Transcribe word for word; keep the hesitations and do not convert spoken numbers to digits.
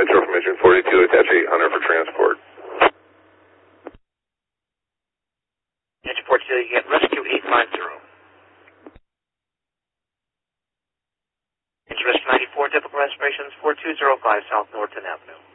Metro from engine forty-two, attach eight hundred for transport. Engine forty-two, you get rescue eight five zero. Engine rescue ninety-four, typical respirations, four two zero five South Norton Avenue.